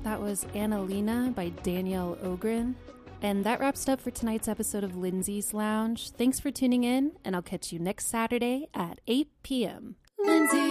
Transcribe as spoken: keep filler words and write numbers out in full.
That was Annalena by Danielle Ogren. And that wraps it up for tonight's episode of Lindsay's Lounge. Thanks for tuning in, and I'll catch you next Saturday at eight p.m. Lindsay